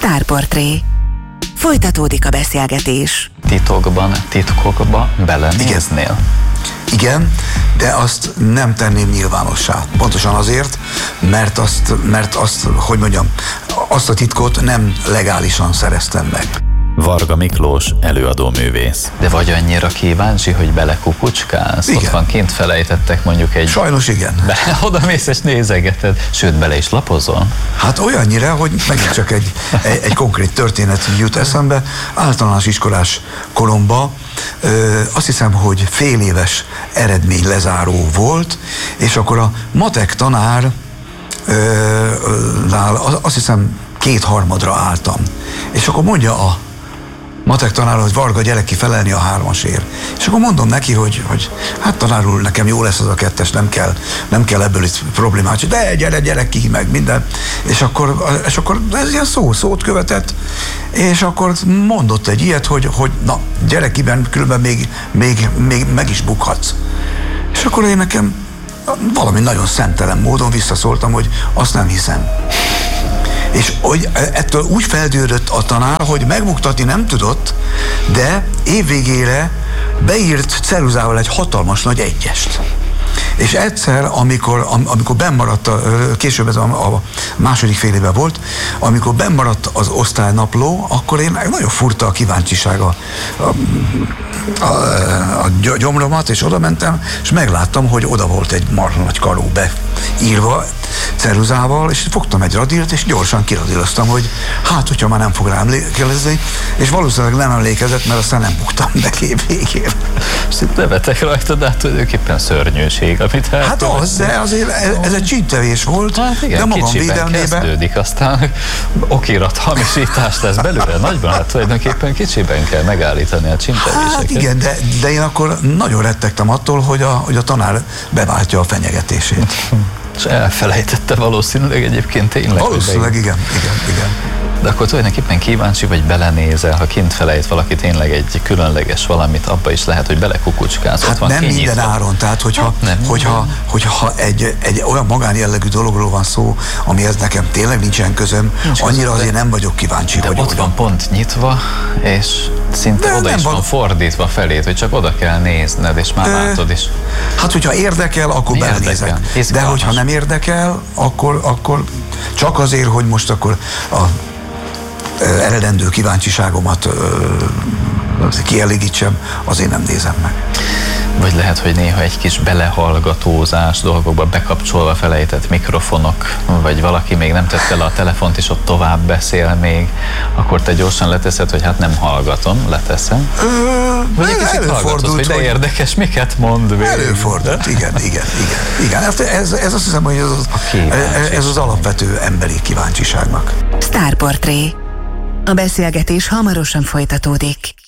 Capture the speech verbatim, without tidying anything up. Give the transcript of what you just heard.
Sztárportré. Folytatódik a beszélgetés. Titokban, titkokba belenéznél? Igen, de azt nem tenném nyilvánossá. Pontosan azért, mert azt, mert azt, hogy mondjam, azt a titkot nem legálisan szereztem meg. Varga Miklós, előadóművész. De vagy annyira kíváncsi, hogy belekukucskálsz? Igen. Ott van, kint felejtettek mondjuk egy... Sajnos igen. Be, oda mész és nézegeted, sőt, bele is lapozol? Hát olyannyira, hogy megint csak egy, egy, egy konkrét történet jut eszembe. Általános iskolás koromban ö, azt hiszem, hogy fél éves eredmény lezáró volt, és akkor a matek tanár ö, ö, nál, azt hiszem kétharmadra álltam. És akkor mondja a matek tanár, hogy Varga, gyere ki felelni a hármasért. És akkor mondom neki, hogy, hogy hát tanár úr, nekem jó lesz az a kettes, nem kell, nem kell ebből itt problémát, de gyere, gyere ki, meg minden. És akkor, és akkor ez ilyen szó, szót követett, és akkor mondott egy ilyet, hogy, hogy na, gyere ki, különben még, még, még meg is bukhatsz. És akkor én nekem valami nagyon szemtelen módon visszaszóltam, hogy azt nem hiszem. És hogy ettől úgy feldődött a tanár, hogy megbuktatni nem tudott, de évvégére beírt ceruzával egy hatalmas nagy egyest. És egyszer, amikor, amikor bennmaradt, a, később ez a, a második fél éve volt, amikor bennmaradt az osztálynapló, akkor én nagyon furta a kíváncsisága a, a, a gyomromat, és oda mentem, és megláttam, hogy oda volt egy marha nagy karó beírva ceruzával, és fogtam egy radírt, és gyorsan kiradíroztam, hogy hát, hogyha már nem fog rám emlékezni, és valószínűleg nem emlékezett, mert aztán nem buktam be év végén. És itt nevetek rajta, de hát tulajdonképpen szörnyűség, amit hát, hát az, de azért ez, ez egy csíntevés volt, hát igen, de magam védelmében kezdődik, aztán okirat hamisítás lesz belőle nagyban, hát tulajdonképpen kicsiben kell megállítani a csíntevéseket. Hát igen, de, de én akkor nagyon rettegtem attól, hogy a, hogy a tanár beváltja a fenyegetését. És elfelejtette valószínűleg egyébként tényleg. Valószínűleg igen, igen, igen. De akkor tulajdonképpen kíváncsi vagy belenézel, ha kint felejt valaki tényleg egy különleges valamit, abba is lehet, hogy belekukucskálsz. Hát van nem kinyitva. minden áron, tehát hogyha, nem, hogyha, hogyha egy, egy olyan magánjellegű dologról van szó, amihez nekem tényleg nincsen közöm, Nincs annyira közöm, azért nem vagyok kíváncsi, de hogy ott van pont nyitva, és szinte de oda is van fordítva felét, hogy csak oda kell nézned, és már e, látod is. Hát, hogyha érdekel, akkor Mi belenézek. Érdekel? De hogyha nem érdekel, akkor, akkor csak azért, hogy most akkor a eredendő kíváncsiságomat kielégítsem, azért nem nézem meg. Vagy lehet, hogy néha egy kis belehallgatózás dolgokba bekapcsolva felejtett mikrofonok, vagy valaki még nem tette le a telefont, és ott tovább beszél még, akkor te gyorsan leteszed, hogy hát nem hallgatom, leteszem. Ö, vagy egy kicsit hallgatod, hogy de hogy érdekes, miket mond végül. Előfordult, igen, igen, igen. igen. Ez, ez azt hiszem, hogy ez az, ez az alapvető emberi kíváncsiságnak. Sztárportré. A beszélgetés hamarosan folytatódik.